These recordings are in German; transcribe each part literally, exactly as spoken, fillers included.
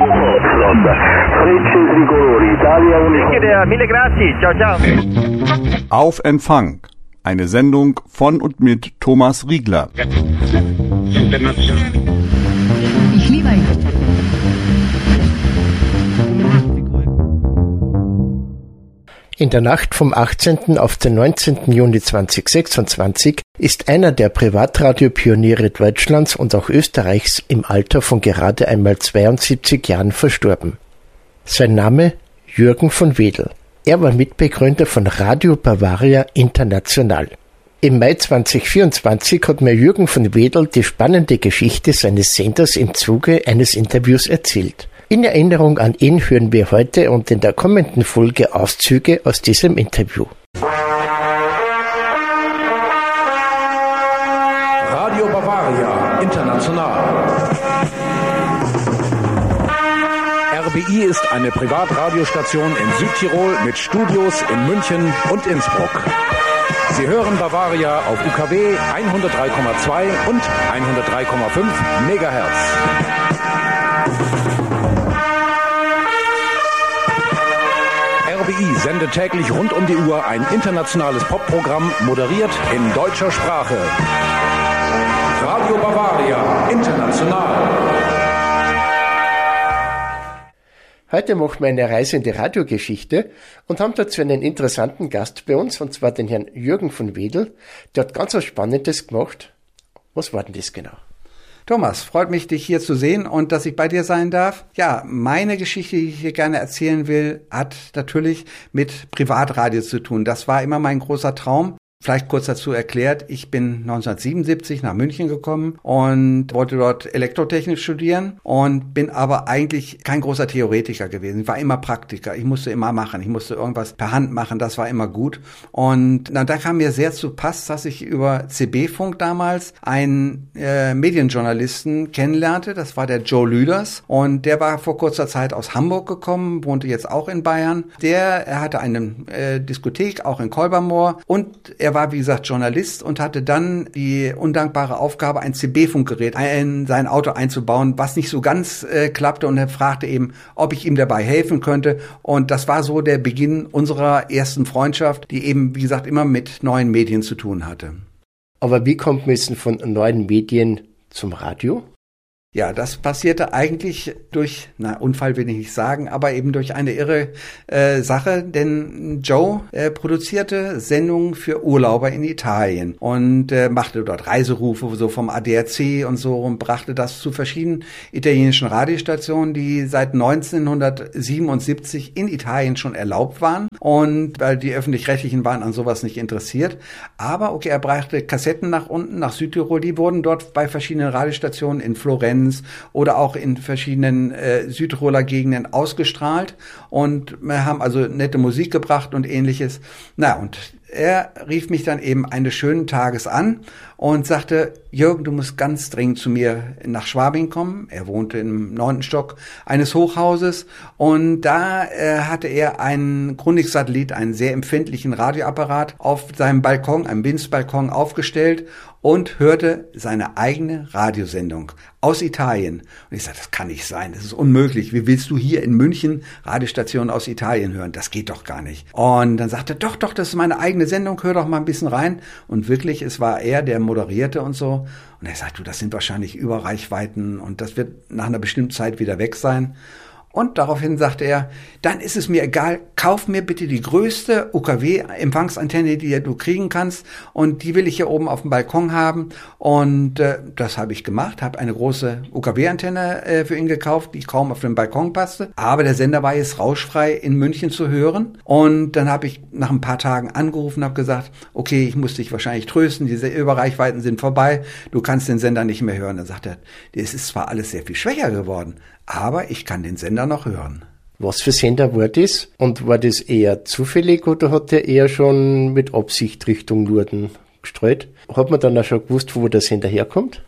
Mille grazie, ciao ciao. Auf Empfang, eine Sendung von und mit Thomas Riegler. Ich liebe euch. In der Nacht vom achtzehnten auf den neunzehnten Juni zweitausendsechsundzwanzig ist einer der Privatradiopioniere Deutschlands und auch Österreichs im Alter von gerade einmal zweiundsiebzig Jahren verstorben. Sein Name Jürgen von Wedel. Er war Mitbegründer von Radio Bavaria International. Im Mai zweitausendvierundzwanzig hat mir Jürgen von Wedel die spannende Geschichte seines Senders im Zuge eines Interviews erzählt. In Erinnerung an ihn hören wir heute und in der kommenden Folge Auszüge aus diesem Interview. Radio Bavaria International. R B I ist eine Privatradiostation in Südtirol mit Studios in München und Innsbruck. Sie hören Bavaria auf U K W hundertdrei Komma zwei und hundertdrei Komma fünf Megahertz. R B I sendet täglich rund um die Uhr ein internationales Popprogramm, moderiert in deutscher Sprache. Radio Bavaria International. Heute machen wir eine Reise in die Radiogeschichte und haben dazu einen interessanten Gast bei uns, und zwar den Herrn Jürgen von Wedel. Der hat ganz was Spannendes gemacht. Was war denn das genau? Thomas, freut mich, dich hier zu sehen und dass ich bei dir sein darf. Ja, meine Geschichte, die ich hier gerne erzählen will, hat natürlich mit Privatradio zu tun. Das war immer mein großer Traum. Vielleicht kurz dazu erklärt, ich bin neunzehnhundertsiebenundsiebzig nach München gekommen und wollte dort Elektrotechnik studieren und bin aber eigentlich kein großer Theoretiker gewesen. Ich war immer Praktiker. Ich musste immer machen. Ich musste irgendwas per Hand machen. Das war immer gut. Und na, da kam mir sehr zu Pass, dass ich über C B-Funk damals einen äh, Medienjournalisten kennenlernte. Das war der Joe Lüders. Und der war vor kurzer Zeit aus Hamburg gekommen, wohnte jetzt auch in Bayern. Der er hatte eine äh, Diskothek, auch in Kolbermoor. Und er war, wie gesagt, Journalist und hatte dann die undankbare Aufgabe, ein C B-Funkgerät in sein Auto einzubauen, was nicht so ganz äh, klappte, und er fragte eben, ob ich ihm dabei helfen könnte. Und das war so der Beginn unserer ersten Freundschaft, die eben, wie gesagt, immer mit neuen Medien zu tun hatte. Aber wie kommt man jetzt von neuen Medien zum Radio? Ja, das passierte eigentlich durch, na, Unfall will ich nicht sagen, aber eben durch eine irre äh, Sache, denn Joe äh, produzierte Sendungen für Urlauber in Italien und äh, machte dort Reiserufe so vom A D A C und so und brachte das zu verschiedenen italienischen Radiostationen, die seit neunzehnhundertsiebenundsiebzig in Italien schon erlaubt waren, und weil die Öffentlich-Rechtlichen waren an sowas nicht interessiert. Aber okay, er brachte Kassetten nach unten, nach Südtirol, die wurden dort bei verschiedenen Radiostationen in Florenz oder auch in verschiedenen äh, Südtiroler Gegenden ausgestrahlt, und wir haben also nette Musik gebracht und ähnliches. Na, und er rief mich dann eben eines schönen Tages an und sagte, Jürgen, du musst ganz dringend zu mir nach Schwabing kommen. Er wohnte im neunten Stock eines Hochhauses, und da äh, hatte er einen Grundig-Satellit, einen sehr empfindlichen Radioapparat auf seinem Balkon, einem Winzbalkon aufgestellt, und hörte seine eigene Radiosendung aus Italien. Und ich sagte, das kann nicht sein, das ist unmöglich. Wie willst du hier in München Radiostationen aus Italien hören? Das geht doch gar nicht. Und dann sagte er, doch, doch, das ist meine eigene Sendung, hör doch mal ein bisschen rein. Und wirklich, es war er, der moderierte und so. Und er sagt, du, das sind wahrscheinlich Überreichweiten und das wird nach einer bestimmten Zeit wieder weg sein. Und daraufhin sagte er, dann ist es mir egal, kauf mir bitte die größte U K W-Empfangsantenne, die du kriegen kannst, und die will ich hier oben auf dem Balkon haben. Und äh, das habe ich gemacht, habe eine große U K W-Antenne äh, für ihn gekauft, die kaum auf den Balkon passte. Aber der Sender war jetzt rauschfrei in München zu hören. Und dann habe ich nach ein paar Tagen angerufen und habe gesagt, okay, ich muss dich wahrscheinlich trösten, diese Überreichweiten sind vorbei, du kannst den Sender nicht mehr hören. Dann sagt er, es ist zwar alles sehr viel schwächer geworden, aber ich kann den Sender noch hören. Was für Sender war das? Und war das eher zufällig oder hat der eher schon mit Absicht Richtung Norden gestreut? Hat man dann auch schon gewusst, wo der Sender herkommt?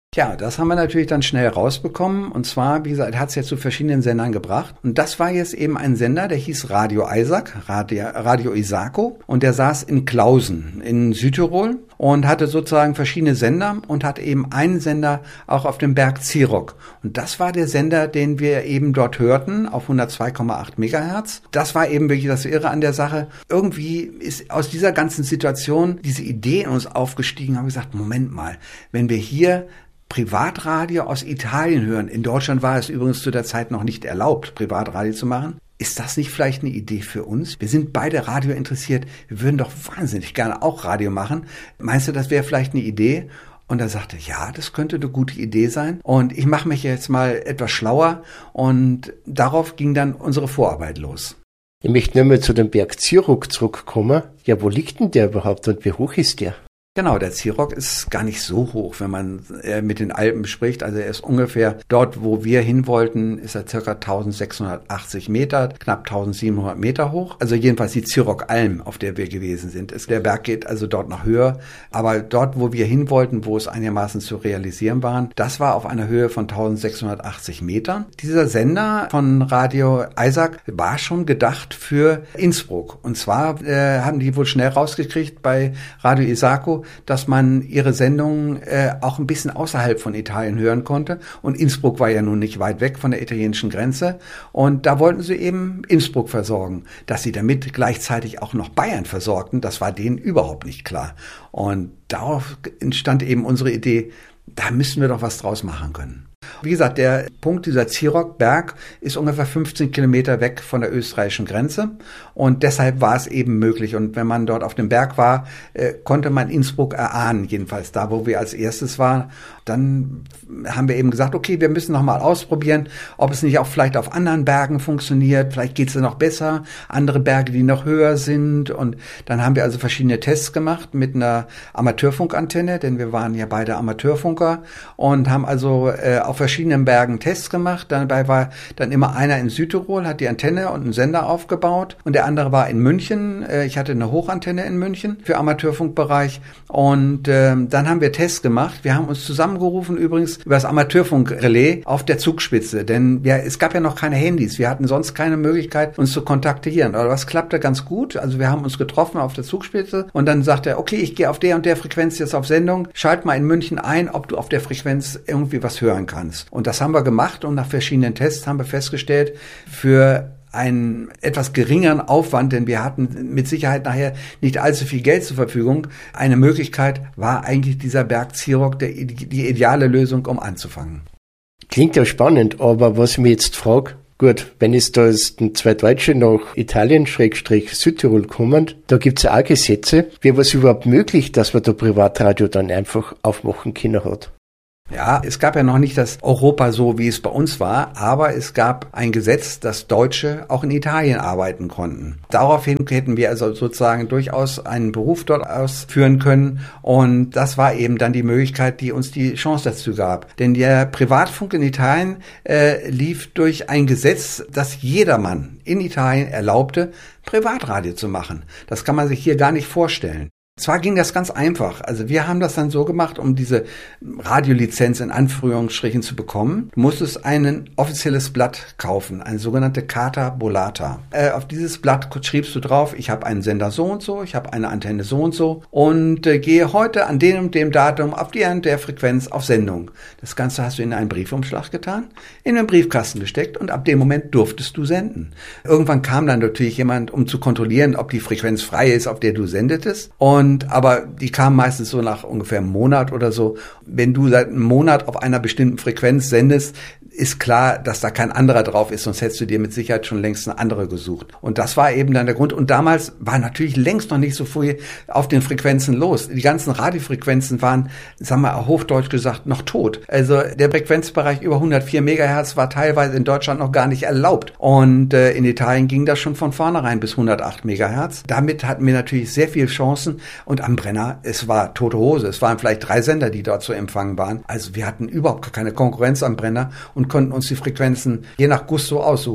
Tja, das haben wir natürlich dann schnell rausbekommen. Und zwar, wie gesagt, hat es jetzt zu verschiedenen Sendern gebracht. Und das war jetzt eben ein Sender, der hieß Radio Isaac, Radio, Radio Isako. Und der saß in Klausen in Südtirol und hatte sozusagen verschiedene Sender und hat eben einen Sender auch auf dem Berg Zirok. Und das war der Sender, den wir eben dort hörten, auf hundertzwei Komma acht Megahertz. Das war eben wirklich das Irre an der Sache. Irgendwie ist aus dieser ganzen Situation diese Idee in uns aufgestiegen, haben wir gesagt, Moment mal, wenn wir hier Privatradio aus Italien hören. In Deutschland war es übrigens zu der Zeit noch nicht erlaubt, Privatradio zu machen. Ist das nicht vielleicht eine Idee für uns? Wir sind beide Radio interessiert. Wir würden doch wahnsinnig gerne auch Radio machen. Meinst du, das wäre vielleicht eine Idee? Und er sagte, ja, das könnte eine gute Idee sein. Und ich mache mich jetzt mal etwas schlauer. Und darauf ging dann unsere Vorarbeit los. Ich möchte nur mal zu dem Berg Zirok zurückkommen. Ja, wo liegt denn der überhaupt und wie hoch ist der? Genau, der Zirok ist gar nicht so hoch, wenn man äh, mit den Alpen spricht. Also er ist ungefähr dort, wo wir hin wollten, ist er circa eintausendsechshundertachtzig Meter, knapp eintausendsiebenhundert Meter hoch. Also jedenfalls die Zirok-Alm, auf der wir gewesen sind. Es, der Berg geht also dort noch höher. Aber dort, wo wir hin wollten, wo es einigermaßen zu realisieren waren, das war auf einer Höhe von eintausendsechshundertachtzig Metern. Dieser Sender von Radio Isaac war schon gedacht für Innsbruck. Und zwar äh, haben die wohl schnell rausgekriegt bei Radio Isako, dass man ihre Sendungen äh, auch ein bisschen außerhalb von Italien hören konnte. Und Innsbruck war ja nun nicht weit weg von der italienischen Grenze. Und da wollten sie eben Innsbruck versorgen. Dass sie damit gleichzeitig auch noch Bayern versorgten, das war denen überhaupt nicht klar. Und darauf entstand eben unsere Idee, da müssen wir doch was draus machen können. Wie gesagt, der Punkt dieser Zirok-Berg ist ungefähr fünfzehn Kilometer weg von der österreichischen Grenze und deshalb war es eben möglich. Und wenn man dort auf dem Berg war, äh, konnte man Innsbruck erahnen, jedenfalls da, wo wir als erstes waren. Dann haben wir eben gesagt, okay, wir müssen noch mal ausprobieren, ob es nicht auch vielleicht auf anderen Bergen funktioniert. Vielleicht geht es ja noch besser, andere Berge, die noch höher sind. Und dann haben wir also verschiedene Tests gemacht mit einer Amateurfunkantenne, denn wir waren ja beide Amateurfunker und haben also äh, auf verschiedenen Bergen Tests gemacht. Dabei war dann immer einer in Südtirol, hat die Antenne und einen Sender aufgebaut und der andere war in München. Ich hatte eine Hochantenne in München für Amateurfunkbereich und äh, dann haben wir Tests gemacht. Wir haben uns zusammengerufen übrigens über das Amateurfunkrelais auf der Zugspitze, denn ja, es gab ja noch keine Handys. Wir hatten sonst keine Möglichkeit, uns zu kontaktieren. Aber das klappte ganz gut. Also wir haben uns getroffen auf der Zugspitze und dann sagte er, okay, ich gehe auf der und der Frequenz jetzt auf Sendung. Schalt mal in München ein, ob du auf der Frequenz irgendwie was hören kannst. Und das haben wir gemacht und nach verschiedenen Tests haben wir festgestellt, für einen etwas geringeren Aufwand, denn wir hatten mit Sicherheit nachher nicht allzu viel Geld zur Verfügung. Eine Möglichkeit war eigentlich dieser Berg Zirok der, die ideale Lösung, um anzufangen. Klingt ja spannend, aber was ich mich jetzt frage, gut, wenn jetzt da jetzt zwei Deutsche nach Italien, Schrägstrich Südtirol kommen, da gibt's ja auch Gesetze. Wie war es überhaupt möglich, dass man da Privatradio dann einfach aufmachen können hat? Ja, es gab ja noch nicht das Europa so, wie es bei uns war, aber es gab ein Gesetz, dass Deutsche auch in Italien arbeiten konnten. Daraufhin hätten wir also sozusagen durchaus einen Beruf dort ausführen können und das war eben dann die Möglichkeit, die uns die Chance dazu gab. Denn der Privatfunk in Italien äh, lief durch ein Gesetz, das jedermann in Italien erlaubte, Privatradio zu machen. Das kann man sich hier gar nicht vorstellen. Zwar ging das ganz einfach. Also wir haben das dann so gemacht, um diese Radiolizenz in Anführungsstrichen zu bekommen. Du musstest ein offizielles Blatt kaufen, eine sogenannte Carta Bollata. Äh, auf dieses Blatt schriebst du drauf, ich habe einen Sender so und so, ich habe eine Antenne so und so und äh, gehe heute an dem und dem Datum auf die und der Frequenz auf Sendung. Das Ganze hast du in einen Briefumschlag getan, in den Briefkasten gesteckt und ab dem Moment durftest du senden. Irgendwann kam dann natürlich jemand, um zu kontrollieren, ob die Frequenz frei ist, auf der du sendetest. Und Und, aber die kamen meistens so nach ungefähr einem Monat oder so. Wenn du seit einem Monat auf einer bestimmten Frequenz sendest, ist klar, dass da kein anderer drauf ist, sonst hättest du dir mit Sicherheit schon längst eine andere gesucht. Und das war eben dann der Grund. Und damals war natürlich längst noch nicht so viel auf den Frequenzen los. Die ganzen Radiofrequenzen waren, sagen wir auf Hochdeutsch gesagt, noch tot. Also der Frequenzbereich über hundertvier Megahertz war teilweise in Deutschland noch gar nicht erlaubt. Und äh, in Italien ging das schon von vornherein bis hundertacht Megahertz. Damit hatten wir natürlich sehr viele Chancen. Und am Brenner, es war tote Hose. Es waren vielleicht drei Sender, die dort zu empfangen waren. Also wir hatten überhaupt keine Konkurrenz am Brenner und konnten uns die Frequenzen je nach Gusto aussuchen.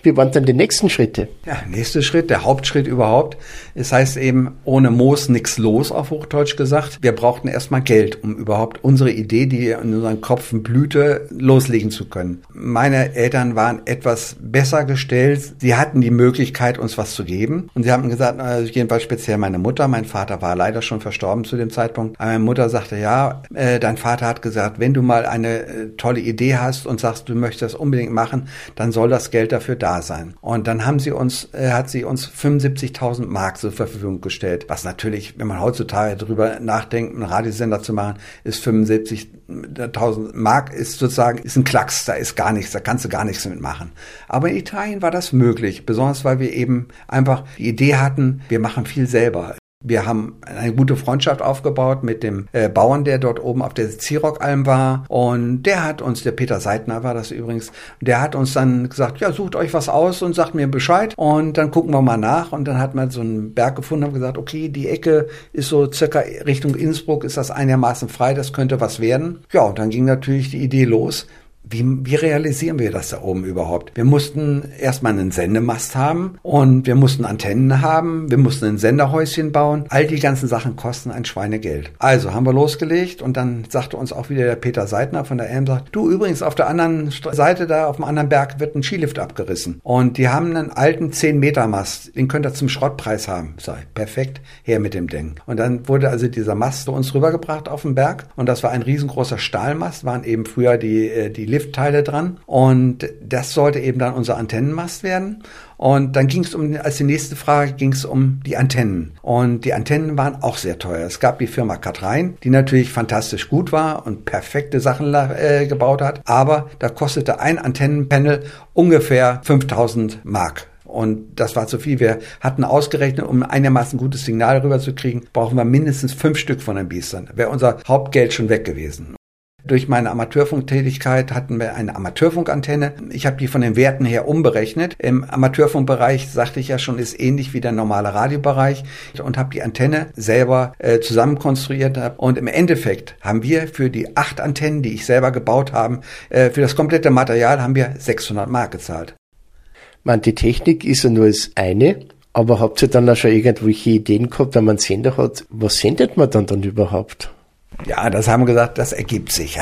Wie waren dann die nächsten Schritte? Ja, nächster Schritt, der Hauptschritt überhaupt. Es heißt eben, ohne Moos nix los, auf Hochdeutsch gesagt. Wir brauchten erstmal Geld, um überhaupt unsere Idee, die in unseren Köpfen blühte, loslegen zu können. Meine Eltern waren etwas besser gestellt. Sie hatten die Möglichkeit, uns was zu geben. Und sie haben gesagt, also jedenfalls speziell meine Mutter, mein Vater war leider schon verstorben zu dem Zeitpunkt. Aber meine Mutter sagte, ja, äh, dein Vater hat gesagt, wenn du mal eine äh, tolle Idee hast und sagst, du möchtest das unbedingt machen, dann soll das Geld dafür da sein. Und dann haben sie uns, äh, hat sie uns fünfundsiebzigtausend Mark zur Verfügung gestellt. Was natürlich, wenn man heutzutage darüber nachdenkt, einen Radiosender zu machen, ist fünfundsiebzigtausend Mark ist sozusagen, ist ein Klacks, da ist gar nichts, da kannst du gar nichts mitmachen. Aber in Italien war das möglich, besonders weil wir eben einfach die Idee hatten, wir machen viel selber. Wir haben eine gute Freundschaft aufgebaut mit dem äh, Bauern, der dort oben auf der Zierockalm war. Und der hat uns, der Peter Seidner war das übrigens, der hat uns dann gesagt, ja, sucht euch was aus und sagt mir Bescheid. Und dann gucken wir mal nach. Und dann hat man so einen Berg gefunden und gesagt, okay, die Ecke ist so circa Richtung Innsbruck, ist das einigermaßen frei, das könnte was werden. Ja, und dann ging natürlich die Idee los. Wie, wie realisieren wir das da oben überhaupt? Wir mussten erstmal einen Sendemast haben und wir mussten Antennen haben, wir mussten ein Senderhäuschen bauen. All die ganzen Sachen kosten ein Schweinegeld. Also haben wir losgelegt und dann sagte uns auch wieder der Peter Seidner von der Elm, sagt, du übrigens auf der anderen Seite da, auf dem anderen Berg wird ein Skilift abgerissen. Und die haben einen alten zehn Meter Mast, den könnt ihr zum Schrottpreis haben. Sag ich, perfekt, her mit dem Ding. Und dann wurde also dieser Mast zu uns rübergebracht auf den Berg und das war ein riesengroßer Stahlmast, waren eben früher die, die Liftteile dran und das sollte eben dann unser Antennenmast werden. Und dann ging es um, als die nächste Frage ging es um die Antennen. Und die Antennen waren auch sehr teuer. Es gab die Firma Kathrein, die natürlich fantastisch gut war und perfekte Sachen äh, gebaut hat. Aber da kostete ein Antennenpanel ungefähr fünftausend Mark. Und das war zu viel. Wir hatten ausgerechnet, um einigermaßen gutes Signal rüberzukriegen, brauchen wir mindestens fünf Stück von den Biestern. Wäre unser Hauptgeld schon weg gewesen. Durch meine Amateurfunktätigkeit hatten wir eine Amateurfunkantenne. Ich habe die von den Werten her umberechnet. Im Amateurfunkbereich, sagte ich ja schon, ist ähnlich wie der normale Radiobereich und habe die Antenne selber äh, zusammenkonstruiert. Und im Endeffekt haben wir für die acht Antennen, die ich selber gebaut habe, äh, für das komplette Material haben wir sechshundert Mark gezahlt. Man, die Technik ist ja nur das eine, aber habt ihr dann auch schon irgendwelche Ideen gehabt, wenn man einen Sender hat? Was sendet man dann dann überhaupt? Ja, das haben wir gesagt, das ergibt sich.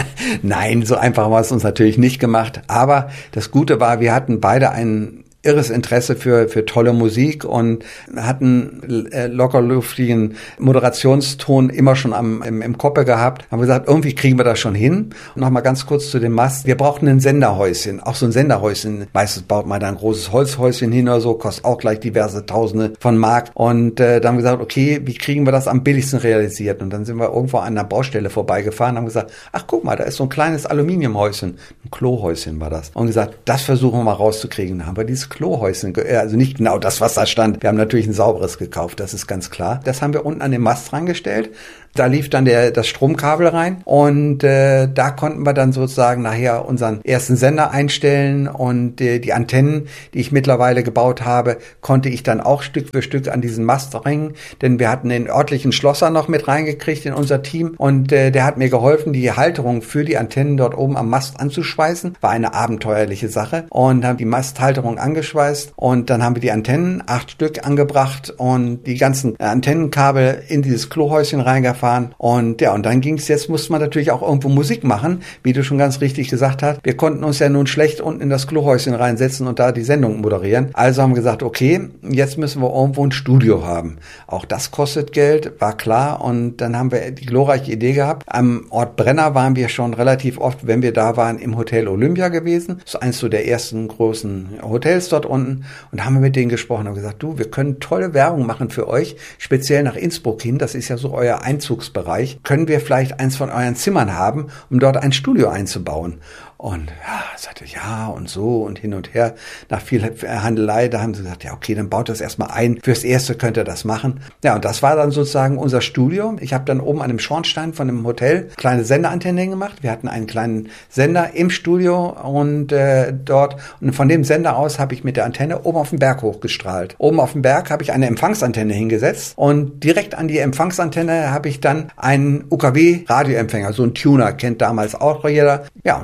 Nein, so einfach war es uns natürlich nicht gemacht. Aber das Gute war, wir hatten beide einen irres Interesse für für tolle Musik und hatten äh, lockerluftigen Moderationston immer schon am im, im Kopf gehabt. Haben gesagt, irgendwie kriegen wir das schon hin. Und noch mal ganz kurz zu dem Mast. Wir brauchten ein Senderhäuschen, auch so ein Senderhäuschen. Meistens baut man da ein großes Holzhäuschen hin oder so, kostet auch gleich diverse Tausende von Mark. Und äh, dann haben wir gesagt, okay, wie kriegen wir das am billigsten realisiert? Und dann sind wir irgendwo an einer Baustelle vorbeigefahren, haben gesagt, ach guck mal, da ist so ein kleines Aluminiumhäuschen, ein Klohäuschen war das. Und gesagt, das versuchen wir mal rauszukriegen. Dann haben wir dieses Klohäuschen, also nicht genau das, was da stand. Wir haben natürlich ein sauberes gekauft, das ist ganz klar. Das haben wir unten an den Mast reingestellt. Da lief dann der, das Stromkabel rein und äh, da konnten wir dann sozusagen nachher unseren ersten Sender einstellen und äh, die Antennen, die ich mittlerweile gebaut habe, konnte ich dann auch Stück für Stück an diesen Mast ringen, denn wir hatten den örtlichen Schlosser noch mit reingekriegt in unser Team und äh, der hat mir geholfen, die Halterung für die Antennen dort oben am Mast anzuschweißen. War eine abenteuerliche Sache und haben die Masthalterung angeschweißt und dann haben wir die Antennen, acht Stück angebracht und die ganzen Antennenkabel in dieses Klohäuschen reingefahren. Und ja, und dann ging es, jetzt musste man natürlich auch irgendwo Musik machen, wie du schon ganz richtig gesagt hast. Wir konnten uns ja nun schlecht unten in das Klohäuschen reinsetzen und da die Sendung moderieren. Also haben wir gesagt, okay, jetzt müssen wir irgendwo ein Studio haben. Auch das kostet Geld, war klar. Und dann haben wir die glorreiche Idee gehabt. Am Ort Brenner waren wir schon relativ oft, wenn wir da waren, im Hotel Olympia gewesen. Das ist eins so der ersten großen Hotels dort unten. Und da haben wir mit denen gesprochen und gesagt, du, wir können tolle Werbung machen für euch, speziell nach Innsbruck hin. Das ist ja so euer Einzug Bereich, können wir vielleicht eins von euren Zimmern haben, um dort ein Studio einzubauen? Und ja, sagte ja und so und hin und her. Nach viel Handelei, da haben sie gesagt, ja okay, dann baut das erstmal ein. Fürs Erste könnt ihr das machen. Ja, und das war dann sozusagen unser Studio. Ich habe dann oben an dem Schornstein von dem Hotel kleine Senderantennen gemacht. Wir hatten einen kleinen Sender im Studio und äh, dort. Und von dem Sender aus habe ich mit der Antenne oben auf den Berg hochgestrahlt. Oben auf dem Berg habe ich eine Empfangsantenne hingesetzt und direkt an die Empfangsantenne habe ich dann einen U K W-Radioempfänger, so ein Tuner, kennt damals auch jeder. Ja, und das war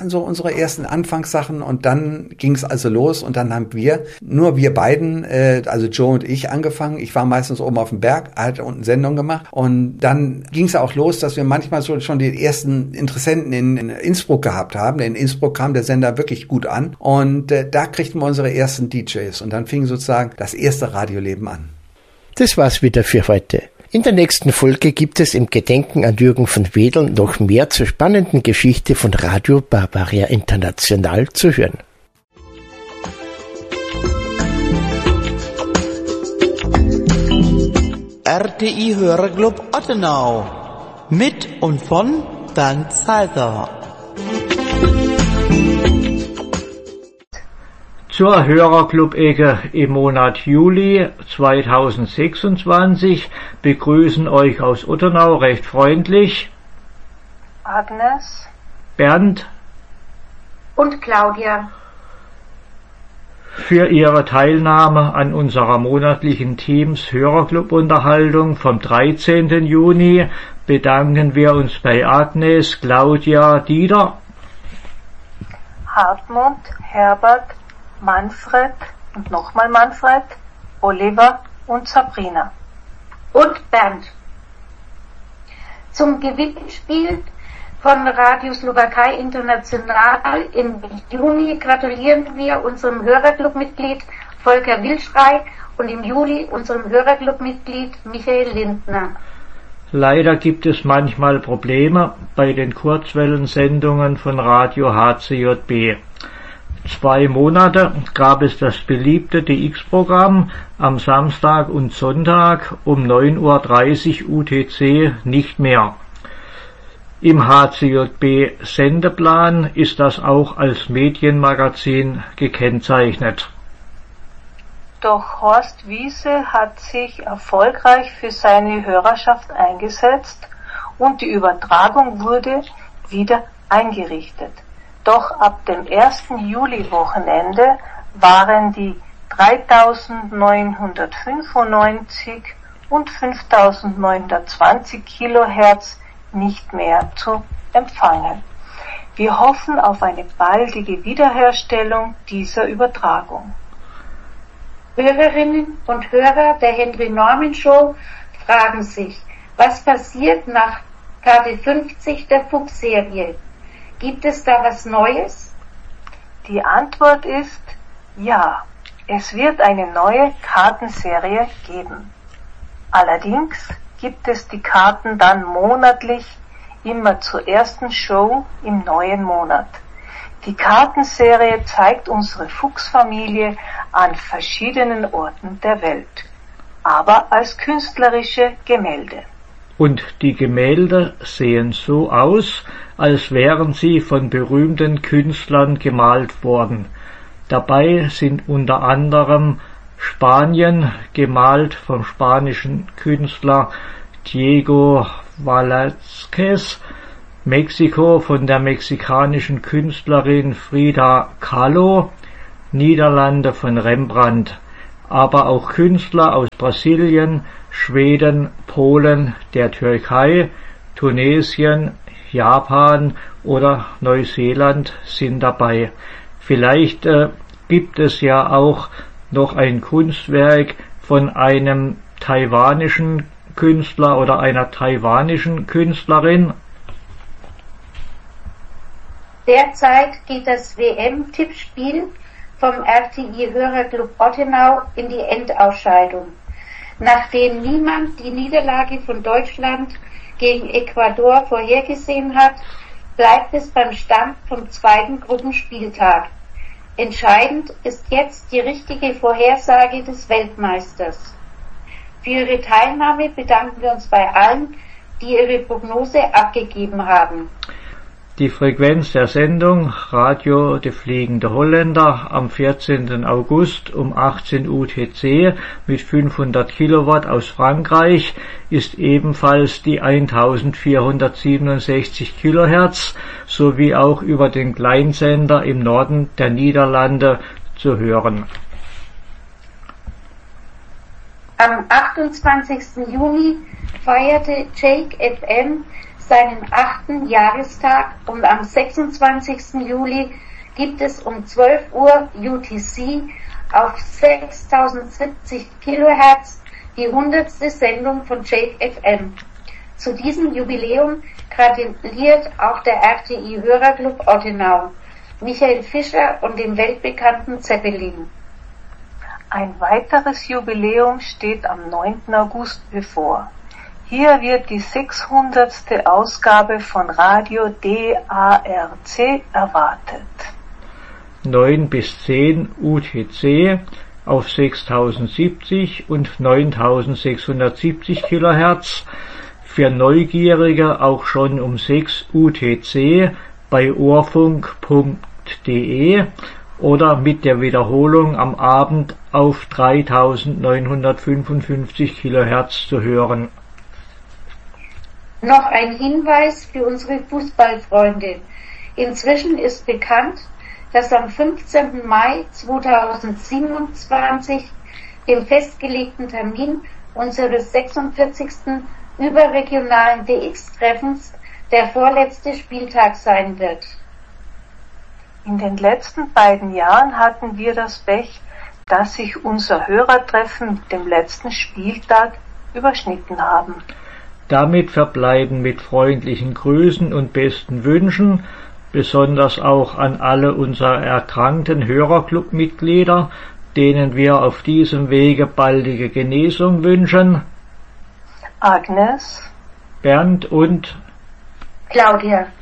waren so unsere ersten Anfangssachen und dann ging es also los und dann haben wir, nur wir beiden, äh, also Joe und ich angefangen. Ich war meistens oben auf dem Berg, hatte unten Sendung gemacht und dann ging es auch los, dass wir manchmal so schon die ersten Interessenten in, in Innsbruck gehabt haben. In Innsbruck kam der Sender wirklich gut an und äh, da kriegten wir unsere ersten D Js und dann fing sozusagen das erste Radioleben an. Das war's wieder für heute. In der nächsten Folge gibt es im Gedenken an Jürgen von Wedel noch mehr zur spannenden Geschichte von Radio Bavaria International zu hören. R T I Hörerclub Ottenau mit und von Bernd Salter. Zur Hörerclub-Ecke im Monat Juli zweitausendsechsundzwanzig begrüßen euch aus Ottenau recht freundlich Agnes, Bernd und Claudia. Für ihre Teilnahme an unserer monatlichen Teams Hörerclub-Unterhaltung vom dreizehnten Juni bedanken wir uns bei Agnes, Claudia, Dieter, Hartmut, Herbert, Manfred und nochmal Manfred, Oliver und Sabrina. Und Bernd. Zum Gewinnspiel von Radio Slowakei International im Juni gratulieren wir unserem Hörerclub-Mitglied Volker Wilschrei und im Juli unserem Hörerclub-Mitglied Michael Lindner. Leider gibt es manchmal Probleme bei den Kurzwellensendungen von Radio H C J B. Zwei Monate gab es das beliebte D X-Programm am Samstag und Sonntag um neun Uhr dreißig U T C nicht mehr. Im H C J B-Sendeplan ist das auch als Medienmagazin gekennzeichnet. Doch Horst Wiese hat sich erfolgreich für seine Hörerschaft eingesetzt und die Übertragung wurde wieder eingerichtet. Doch ab dem ersten Juli-Wochenende waren die dreitausendneunhundertfünfundneunzig und fünftausendneunhundertzwanzig Kilohertz nicht mehr zu empfangen. Wir hoffen auf eine baldige Wiederherstellung dieser Übertragung. Hörerinnen und Hörer der Henry Norman Show fragen sich, was passiert nach K D fünfzig der Fuchs-Serie? Gibt es da was Neues? Die Antwort ist ja, es wird eine neue Kartenserie geben. Allerdings gibt es die Karten dann monatlich immer zur ersten Show im neuen Monat. Die Kartenserie zeigt unsere Fuchsfamilie an verschiedenen Orten der Welt, aber als künstlerische Gemälde. Und die Gemälde sehen so aus, als wären sie von berühmten Künstlern gemalt worden. Dabei sind unter anderem Spanien, gemalt vom spanischen Künstler Diego Velázquez, Mexiko von der mexikanischen Künstlerin Frida Kahlo, Niederlande von Rembrandt, aber auch Künstler aus Brasilien, Schweden, Polen, der Türkei, Tunesien, Japan oder Neuseeland sind dabei. Vielleicht äh, gibt es ja auch noch ein Kunstwerk von einem taiwanischen Künstler oder einer taiwanischen Künstlerin. Derzeit geht das W M-Tippspiel vom R T I-Hörerclub Ottenau in die Endausscheidung. Nachdem niemand die Niederlage von Deutschland gegen Ecuador vorhergesehen hat, bleibt es beim Stand vom zweiten Gruppenspieltag. Entscheidend ist jetzt die richtige Vorhersage des Weltmeisters. Für Ihre Teilnahme bedanken wir uns bei allen, die ihre Prognose abgegeben haben. Die Frequenz der Sendung Radio De Fliegende Holländer am vierzehnten August um achtzehn U T C mit fünfhundert Kilowatt aus Frankreich ist ebenfalls die eintausendvierhundertsiebenundsechzig Kilohertz sowie auch über den Kleinsender im Norden der Niederlande zu hören. Am achtundzwanzigsten Juni feierte Jake F M seinen achten Jahrestag und am sechsundzwanzigsten Juli gibt es um zwölf Uhr U T C auf sechstausendsiebzig Kilohertz die hundertste Sendung von Shake F M. Zu diesem Jubiläum gratuliert auch der R T I-Hörerclub Ottenau, Michael Fischer und dem weltbekannten Zeppelin. Ein weiteres Jubiläum steht am neunten August bevor. Hier wird die sechshundertste Ausgabe von Radio D A R C erwartet. neun bis zehn U T C auf sechstausendsiebzig und neuntausendsechshundertsiebzig Kilohertz, für Neugierige auch schon um sechs U T C bei ohrfunk punkt de oder mit der Wiederholung am Abend auf dreitausendneunhundertfünfundfünfzig Kilohertz zu hören. Noch ein Hinweis für unsere Fußballfreunde. Inzwischen ist bekannt, dass am fünfzehnten Mai zweitausendsiebenundzwanzig, dem festgelegten Termin unseres sechsundvierzigsten überregionalen D X-Treffens, der vorletzte Spieltag sein wird. In den letzten beiden Jahren hatten wir das Pech, dass sich unser Hörertreffen mit dem letzten Spieltag überschnitten haben. Damit verbleiben mit freundlichen Grüßen und besten Wünschen, besonders auch an alle unsere erkrankten Hörerclub-Mitglieder, denen wir auf diesem Wege baldige Genesung wünschen, Agnes, Bernd und Claudia.